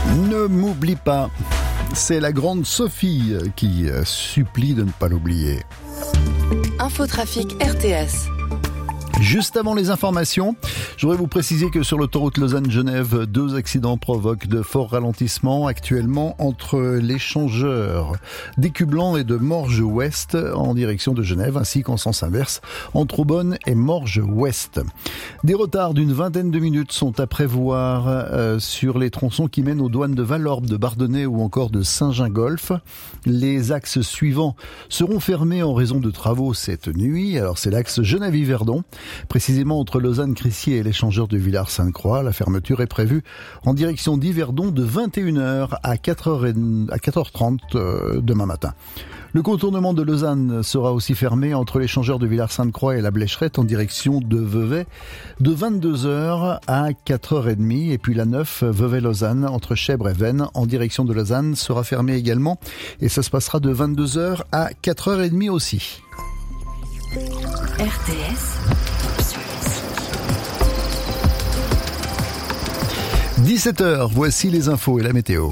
Ne m'oublie pas, c'est la grande Sophie qui supplie de ne pas l'oublier. Infotrafic RTS. Juste avant les informations, je voudrais vous préciser que sur l'autoroute Lausanne-Genève, 2 accidents provoquent de forts ralentissements actuellement entre l'échangeur d'Écublanc et de Morges-Ouest en direction de Genève, ainsi qu'en sens inverse entre Aubonne et Morges-Ouest. Des retards d'une vingtaine de minutes sont à prévoir sur les tronçons qui mènent aux douanes de Vallorbe, de Bardonnay ou encore de Saint-Gingolph. Les axes suivants seront fermés en raison de travaux cette nuit. Alors c'est l'axe Genève-Yverdon. Précisément entre Lausanne-Crissier et l'échangeur de Villars-Sainte-Croix, la fermeture est prévue en direction d'Yverdon de 21h à 4h30 demain matin. Le contournement de Lausanne sera aussi fermé entre l'échangeur de Villars-Sainte-Croix et la Blécherette en direction de Vevey de 22h à 4h30. Et puis la 9 Vevey-Lausanne entre Chèvres et Vennes en direction de Lausanne sera fermée également. Et ça se passera de 22h à 4h30 aussi. RTS. 17h, voici les infos et la météo.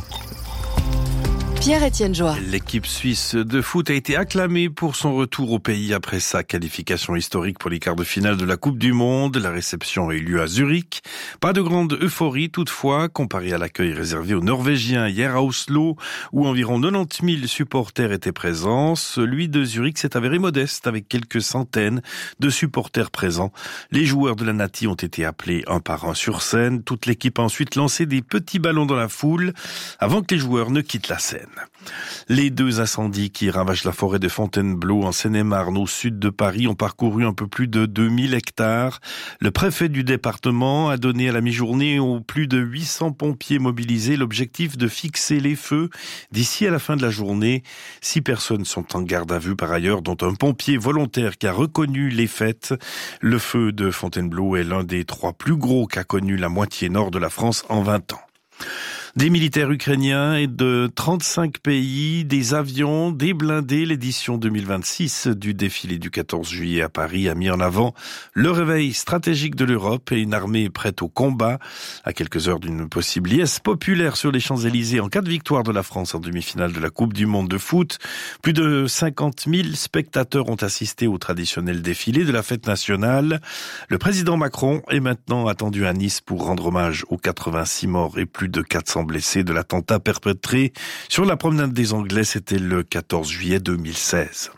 Pierre-Étienne Joie. L'équipe suisse de foot a été acclamée pour son retour au pays après sa qualification historique pour les quarts de finale de la Coupe du Monde. La réception a eu lieu à Zurich. Pas de grande euphorie toutefois, comparé à l'accueil réservé aux Norvégiens hier à Oslo, où environ 90 000 supporters étaient présents. Celui de Zurich s'est avéré modeste, avec quelques centaines de supporters présents. Les joueurs de la Nati ont été appelés un par un sur scène. Toute l'équipe a ensuite lancé des petits ballons dans la foule avant que les joueurs ne quittent la scène. Les 2 incendies qui ravagent la forêt de Fontainebleau en Seine-et-Marne au sud de Paris ont parcouru un peu plus de 2000 hectares. Le préfet du département a donné à la mi-journée aux plus de 800 pompiers mobilisés l'objectif de fixer les feux d'ici à la fin de la journée. 6 personnes sont en garde à vue par ailleurs, dont un pompier volontaire qui a reconnu les faits. Le feu de Fontainebleau est l'un des 3 plus gros qu'a connu la moitié nord de la France en 20 ans. Des militaires ukrainiens et de 35 pays, des avions, des blindés. L'édition 2026 du défilé du 14 juillet à Paris a mis en avant le réveil stratégique de l'Europe et une armée prête au combat. À quelques heures d'une possible liesse populaire sur les Champs-Élysées en cas de victoire de la France en demi-finale de la Coupe du Monde de foot, plus de 50 000 spectateurs ont assisté au traditionnel défilé de la fête nationale. Le président Macron est maintenant attendu à Nice pour rendre hommage aux 86 morts et plus de 400 blessés de l'attentat perpétré sur la promenade des Anglais, c'était le 14 juillet 2016.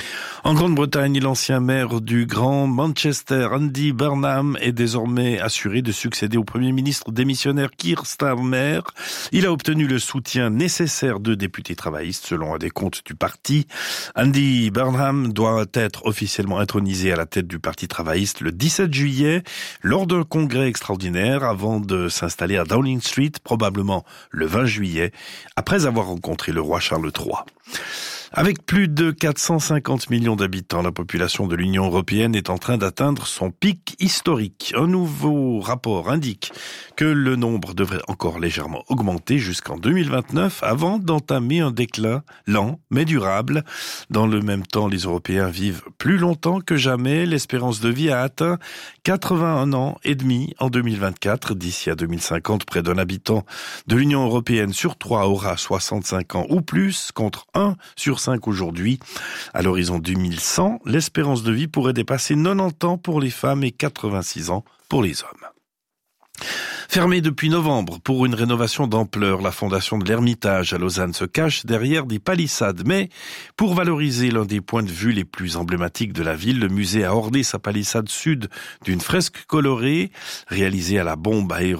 En Grande-Bretagne, l'ancien maire du Grand Manchester, Andy Burnham, est désormais assuré de succéder au Premier ministre démissionnaire Keir Starmer. Il a obtenu le soutien nécessaire de députés travaillistes, selon un décompte du parti. Andy Burnham doit être officiellement intronisé à la tête du Parti travailliste le 17 juillet, lors d'un congrès extraordinaire, avant de s'installer à Downing Street, probablement le 20 juillet, après avoir rencontré le roi Charles III. Avec plus de 450 millions d'habitants, la population de l'Union européenne est en train d'atteindre son pic historique. Un nouveau rapport indique que le nombre devrait encore légèrement augmenter jusqu'en 2029 avant d'entamer un déclin lent mais durable. Dans le même temps, les Européens vivent plus longtemps que jamais. L'espérance de vie a atteint 81 ans et demi en 2024. D'ici à 2050, près d'un habitant de l'Union européenne sur 3 aura 65 ans ou plus, contre 1 sur 5 aujourd'hui. À l'horizon 2100, l'espérance de vie pourrait dépasser 90 ans pour les femmes et 86 ans pour les hommes. Fermée depuis novembre pour une rénovation d'ampleur, la fondation de l'Ermitage à Lausanne se cache derrière des palissades. Mais pour valoriser l'un des points de vue les plus emblématiques de la ville, le musée a ordé sa palissade sud d'une fresque colorée réalisée à la bombe